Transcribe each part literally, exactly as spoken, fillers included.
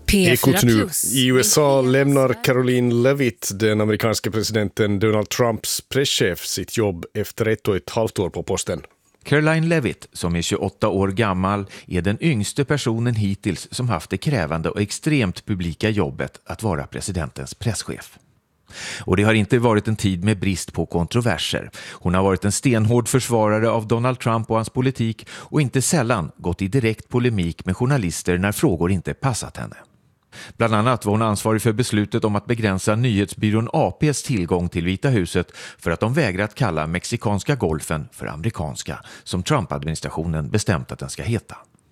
P fyra nu. plus. I U S A lämnar Caroline Levitt, den amerikanska presidenten Donald Trumps presschef, sitt jobb efter ett och ett halvt år på posten. Caroline Levitt, som är tjugoåtta år gammal, är den yngste personen hittills som haft det krävande och extremt publika jobbet att vara presidentens presschef. Och det har inte varit en tid med brist på kontroverser. Hon har varit en stenhård försvarare av Donald Trump och hans politik och inte sällan gått i direkt polemik med journalister när frågor inte passat henne. Bland annat var hon ansvarig för beslutet om att begränsa nyhetsbyrån A P:s tillgång till Vita huset för att de vägrat kalla mexikanska golfen för amerikanska, som Trump-administrationen bestämt att den ska heta.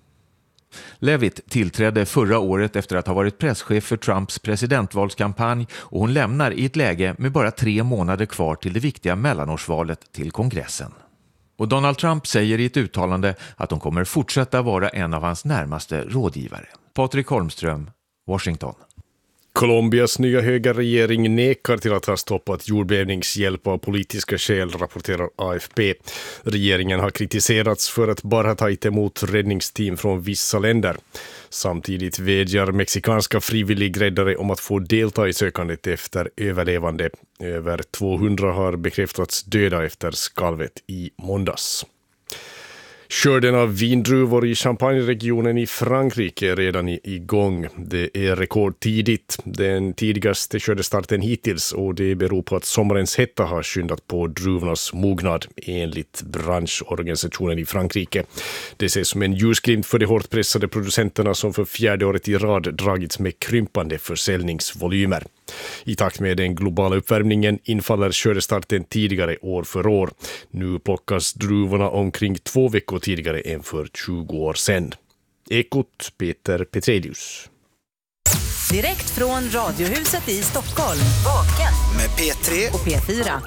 Levitt tillträdde förra året efter att ha varit presschef för Trumps presidentvalskampanj och hon lämnar i ett läge med bara tre månader kvar till det viktiga mellanårsvalet till kongressen. Och Donald Trump säger i ett uttalande att de kommer fortsätta vara en av hans närmaste rådgivare. Patrik Holmström, Washington. Colombias nya höga regering nekar till att ha stoppat jordbävningshjälp av politiska skäl, rapporterar A F P. Regeringen har kritiserats för att bara ha tagit emot räddningsteam från vissa länder. Samtidigt vädjar mexikanska frivilligräddare om att få delta i sökandet efter överlevande. Över tvåhundra har bekräftats döda efter skalvet i måndags. Skörden av vindruvor i Champagne-regionen i Frankrike är redan igång. Det är rekordtidigt, den tidigaste skördestarten hittills, och det beror på att sommarens hetta har skyndat på druvornas mognad enligt branschorganisationen i Frankrike. Det ses som en ljusglimt för de hårt pressade producenterna som för fjärde året i rad dragits med krympande försäljningsvolymer. I takt med den globala uppvärmningen infaller skördestarten tidigare år för år. Nu plockas druvorna omkring två veckor tidigare än för tjugo år sedan. Ekot Peter Petrelius. Direkt från Radiohuset i Stockholm. Vaken med P tre och P fyra.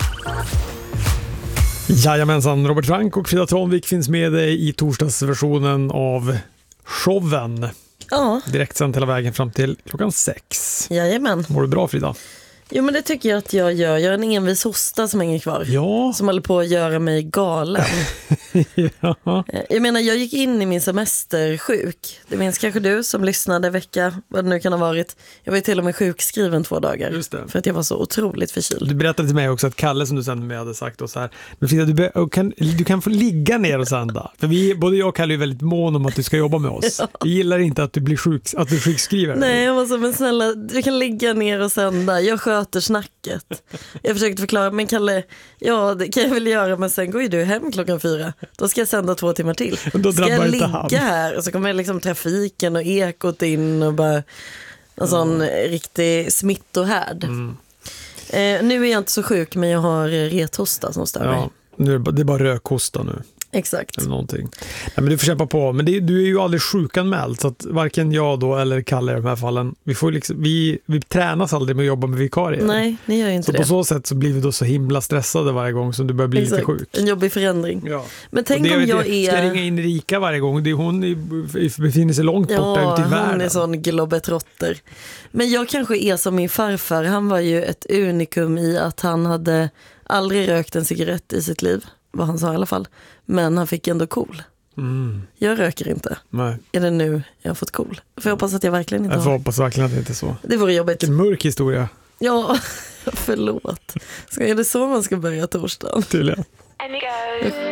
Jajamensan, Robert Frank och Frida Tranvik finns med dig i torsdagsversionen av showen. Ja. Direkt sen hela vägen fram till klockan sex. Jajamän. Mår du bra, Frida? Jo, men det tycker jag att jag gör. Jag är en envis hosta som hänger kvar. Ja. Som håller på att göra mig galen. Ja. Jag menar, jag gick in i min semester sjuk. Det minns kanske du som lyssnade vecka, vad det nu kan ha varit. Jag var ju till och med sjukskriven två dagar. Just det. För att jag var så otroligt förkyld. Du berättade till mig också att Kalle som du sände mig hade sagt och så här, men Frida, du, be- kan, du kan få ligga ner och sända. För vi, både jag och Kalle är väldigt mån om att du ska jobba med oss. Ja. Vi gillar inte att du blir sjuk, att du sjukskriver. Nej, jag var så, men snälla, du kan ligga ner och sända. Jag sköter snacket. Jag försökte förklara, men Kalle, ja, det kan jag väl göra, men sen går ju du hem klockan fyra. Då ska jag sända två timmar till. Då ska jag ligga han. här och så kommer liksom trafiken och ekot in och bara en mm. sån riktig smittohärd. Mm. Eh, nu är jag inte så sjuk, men jag har rethosta som stör ja, mig. Nu är det, det är bara rökhosta nu. Exakt. Eller någonting. Nej, men du får kämpa på. Men det, du är ju aldrig sjukanmäld, så att varken jag då eller Kalle i de här fallen, vi, får liksom, vi, vi tränas aldrig med att jobba med vikarier. Nej, ni gör ju inte så det. Så på så sätt så blir vi då så himla stressade varje gång som du börjar bli Exakt. lite sjuk. En jobbig förändring. Ja. Men tänk det, om jag det, är... Ska jag ringa in Rika varje gång? Det är hon är, befinner sig långt borta ja, ute i världen. hon är sån globetrotter. Men jag kanske är som min farfar. Han var ju ett unikum i att han hade aldrig rökt en cigarett i sitt liv. Vad han sa i alla fall. Men han fick ändå cool. Mm. Jag röker inte. Nej. Är det nu jag har fått cool? För jag hoppas att jag verkligen inte jag har. Jag hoppas verkligen att det inte är så. Det vore jobbigt. Vilken mörk historia. Ja, förlåt. Ska, är det så man ska börja torsdagen? Tydligen. And it goes.